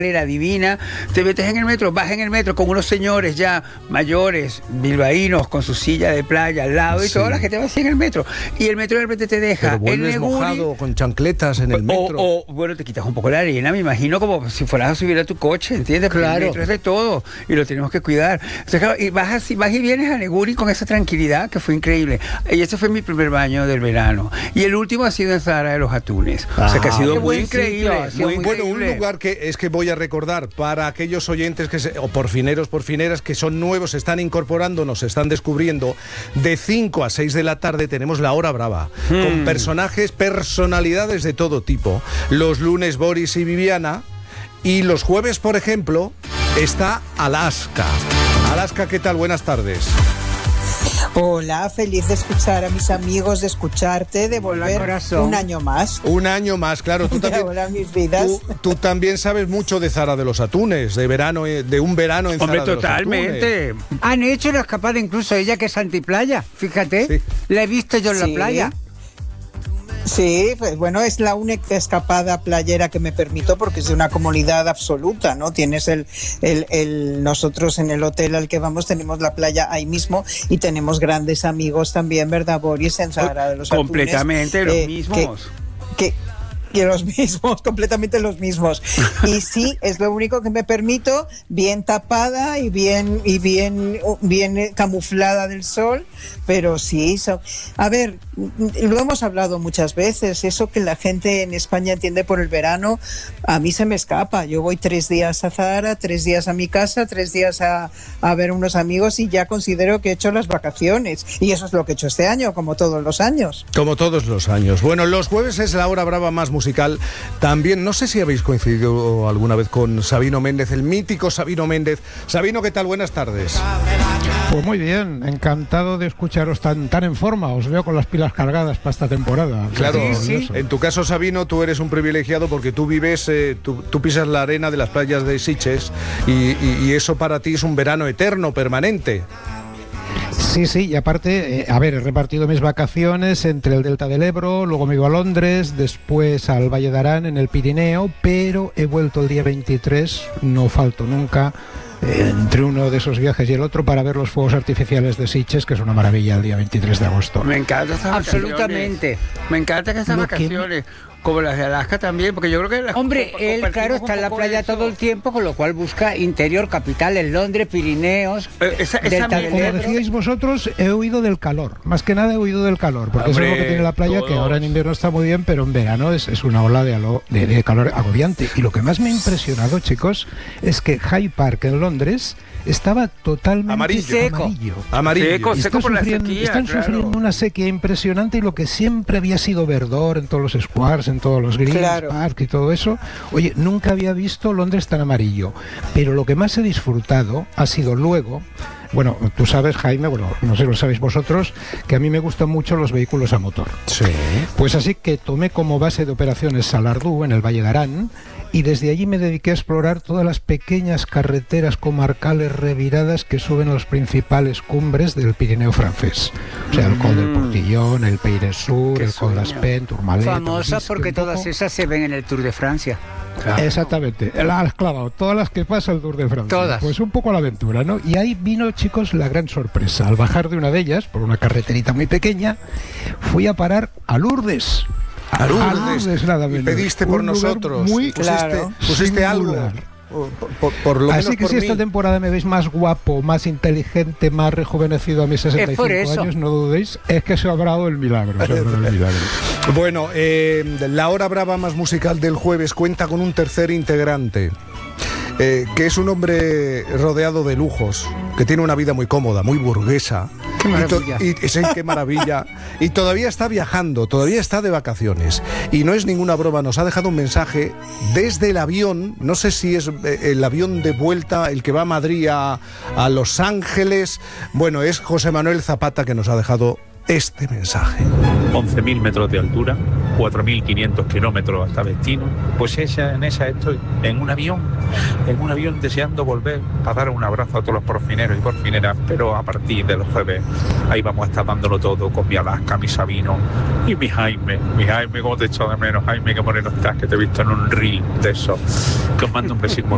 Era divina, te metes en el metro, vas en el metro con unos señores ya mayores, bilbaínos, con su silla de playa al lado y toda la gente va así en el metro. Y el metro de repente te deja. Pero vuelves mojado con chancletas en el metro. O bueno, te quitas un poco la arena, me imagino, como si fueras a subir a tu coche, ¿entiendes? Porque el metro es de todo y lo tenemos que cuidar. Entonces, claro, y vas y vienes a Neguri con esa tranquilidad que fue increíble. Y ese fue mi primer baño del verano. Y el último ha sido en Zahara de los Atunes. O sea que ha sido muy increíble. Muy bueno, un lugar que es que voy a recordar para aquellos oyentes o porfineras que son nuevos, se están incorporando, nos están descubriendo. De 5 a 6 de la tarde tenemos la Hora Brava, con personalidades de todo tipo. Los lunes Boris y Viviana, y los jueves, por ejemplo, está Alaska. Alaska, ¿qué tal? Buenas tardes. Hola, feliz de escuchar a mis amigos, de escucharte, de volver un año más. Un año más, claro. Tú también, hola, mis vidas. Tú también sabes mucho de Zahara de los Atunes, de un verano en Zahara de los Atunes. Totalmente. Han hecho una escapada incluso ella, que es antiplaya, fíjate. Sí. La he visto yo en la playa. Sí, pues bueno, es la única escapada playera que me permito porque es de una comodidad absoluta, ¿no? Tienes nosotros en el hotel al que vamos tenemos la playa ahí mismo y tenemos grandes amigos también, ¿verdad, Boris? En Zahara de los Atunes. Completamente los mismos. Que los mismos, completamente los mismos. Y sí, es lo único que me permito, bien tapada y bien camuflada del sol, pero sí. A ver, lo hemos hablado muchas veces, eso que la gente en España entiende por el verano, a mí se me escapa. Yo voy 3 días a Zahara, 3 días a mi casa, 3 días a ver unos amigos y ya considero que he hecho las vacaciones. Y eso es lo que he hecho este año, como todos los años. Como todos los años. Bueno, los jueves es la Hora Brava más musical. También, no sé si habéis coincidido alguna vez con Sabino Méndez, el mítico Sabino Méndez. Sabino, ¿qué tal? Buenas tardes. Pues muy bien, encantado de escucharos tan en forma. Os veo con las pilas cargadas para esta temporada. Claro, sí. En tu caso, Sabino, tú eres un privilegiado porque tú vives, tú pisas la arena de las playas de Sitges y eso para ti es un verano eterno, permanente. Sí, y aparte, he repartido mis vacaciones entre el Delta del Ebro, luego me iba a Londres, después al Valle de Arán en el Pirineo, pero he vuelto el día 23, no falto nunca, entre uno de esos viajes y el otro para ver los fuegos artificiales de Sitges, que es una maravilla el día 23 de agosto. Me encanta estas vacaciones. Absolutamente. Me encantan estas vacaciones. Como las de Alaska también, porque yo creo que... Hombre, él, claro, está en la playa todo el tiempo, con lo cual busca interior, capital, en Londres, Pirineos, Delta del Ebro. Como decíais vosotros, he huido del calor. Más que nada he huido del calor, porque eso es lo que tiene la playa, que ahora en invierno está muy bien, pero en verano es una ola de calor agobiante. Y lo que más me ha impresionado, chicos, es que Hyde Park en Londres estaba totalmente amarillo. Seco por la sequía, están sufriendo una sequía impresionante, y lo que siempre había sido verdor en todos los squares, en todos los greens, park y todo eso, oye, nunca había visto Londres tan amarillo. Pero lo que más he disfrutado ha sido luego, bueno, tú sabes, Jaime, bueno, no sé, lo sabéis vosotros, que a mí me gustan mucho los vehículos a motor. Sí. Pues así que tomé como base de operaciones Salardú, en el Valle de Arán, y desde allí me dediqué a explorar todas las pequeñas carreteras comarcales reviradas que suben a las principales cumbres del Pirineo francés. O sea, el Col del Portillón, el Peire Sur, el Col d'Aspent, Tourmalet... Famosa porque todas esas se ven en el Tour de Francia. Claro. Exactamente, la has clavado, todas las que pasa el Tour de Francia. Todas. Pues un poco a la aventura, ¿no? Y ahí vino, chicos, la gran sorpresa. Al bajar de una de ellas, por una carreterita muy pequeña, fui a parar a Lourdes. A Lourdes, nada menos. Y pediste por nosotros. Pusiste algo. Por lo Así menos que si esta temporada me veis más guapo, más inteligente, más rejuvenecido a mis 65 años, no dudéis, es que se ha obrado el milagro. Bueno, la Hora Brava más musical del jueves cuenta con un tercer integrante, que es un hombre rodeado de lujos, que tiene una vida muy cómoda, muy burguesa. ¡Qué maravilla! ¡Qué maravilla! Y todavía está viajando, todavía está de vacaciones. Y no es ninguna broma, nos ha dejado un mensaje desde el avión, no sé si es el avión de vuelta, el que va a Madrid a Los Ángeles. Bueno, es José Manuel Zapata que nos ha dejado este mensaje. 11.000 metros de altura, 4.500 kilómetros hasta destino. Pues en esa estoy, en un avión deseando volver para dar un abrazo a todos los porfineros y porfineras, pero a partir de los jueves ahí vamos a estar dándolo todo con mi Alaska, mi Sabino y mi Jaime, cómo te echo de menos, Jaime, qué moreno estás, que te he visto en un reel de eso. Que os mando un besito